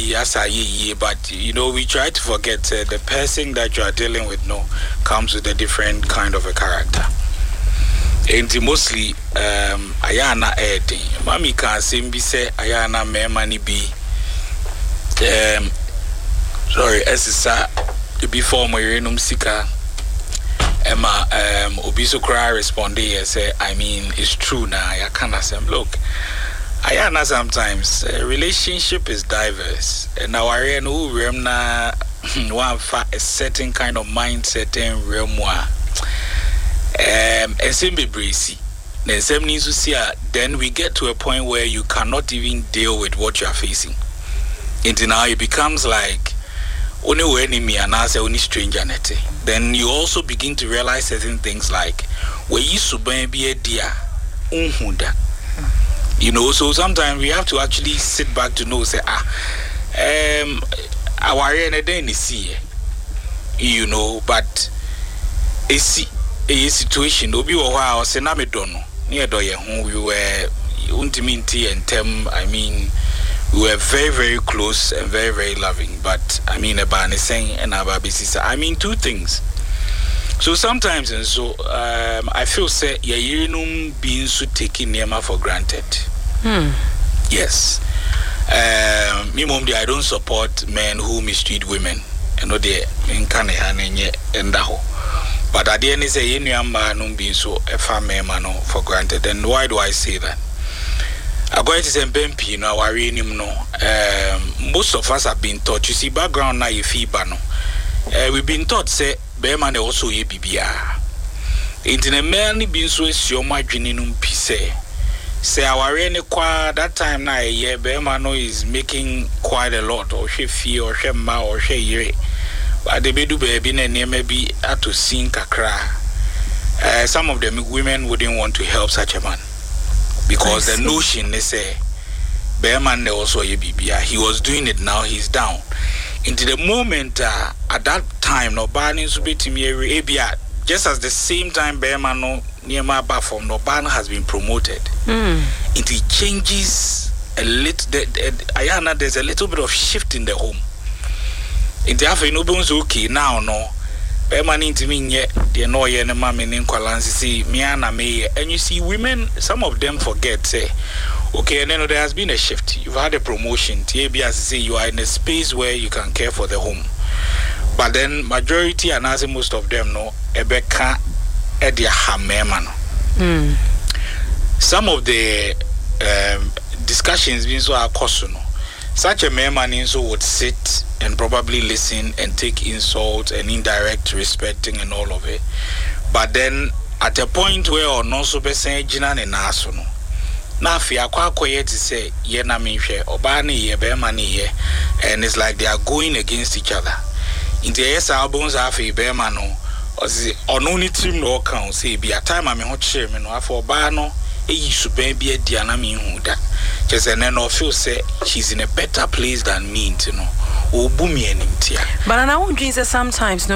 yes, but you know, we try to forget the person that you are dealing with comes with a different kind of a character. And mostly, ayana edi. Mami can say ayana me mani be. Sorry, esisa before my renum sika. Emma obiso cry responded say, I mean, it's true now. I can't say, look. Ayana sometimes relationship is diverse, and now I know remna one a certain kind of mindset and remwa. And same be breezy. Then same needs to see. Then we get to a point where you cannot even deal with what you are facing. Until now it becomes like only enemy and as only stranger nete. Then you also begin to realize certain things like where you should be a dear unhunda. You know, so sometimes we have to actually sit back to know, say, our is you know, but a situation, no be a while, say, Namidono, near Doya, whom we were intiminity and tem, I mean, we were very, very close and very, very loving, but I mean, a ban is saying, and I mean, two things. So sometimes, and so I feel say you being so taking Nema for granted. Yes. Me mom, I don't support men who mistreat women. You know they in Kanehane and Daho. But at the end, say you man being so a family man for granted. And why do I say that? I'm going to say Bempi, no, I really know. Most of us have been taught. You see, background now you feel bano. We've been taught say. Beman also ye bibia. Into the man being so your marginum pise. Say our any qua that time na ye Beman is making quite a lot, or she fee or she ma or she ye. But the bedu baby and maybe at to sing kakra. Some of them women wouldn't want to help such a man because the notion they say Beman also ye bibia. He was doing it, now he's down. Into the moment at that time, no banning to be to me Abia, just as the same time Bearman no near my platform, no ban has been promoted. It changes a little. Ayana, there's a little bit of shift in the home. In the after no bones okay now, no Bearman into me yet, the no yen mammy in Kwalansi see Miana May, and you see women, some of them forget say. Okay, and then there has been a shift. You've had a promotion. TABS say you are in a space where you can care for the home. But then majority and as most of them know Ebeka Edia Hammerman. Some of the discussions being so acosuno. Such a man so would sit and probably listen and take insult and indirect respecting and all of it. But then at a point where or no so be saying Jinan and Asuno. Na fia kwa koye to say ye na minhwe obani ye be mani ye, and it's like they are going against each other. In the yes albums afi be mano ozi onuni team no kan say be a time me ho kire me no afo ba no eyi suban bi adia na me hu da just and no feel say she's in a better place than me, you know. Obu me animtia. But I won't dream sometimes no